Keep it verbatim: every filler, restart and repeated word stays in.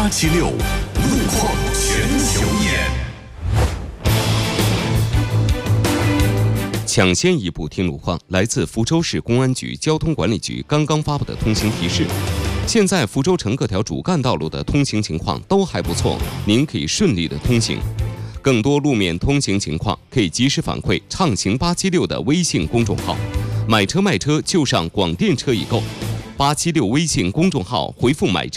八七六，路况全球眼。抢先一步听路况，来自福州市公安局交通管理局刚刚发布的通行提示。现在福州城各条主干道路的通行情况都还不错，您可以顺利的通行。更多路面通行情况可以及时反馈畅行八七六的微信公众号，买车卖车就上广电车易购，八七六微信公众号回复买车。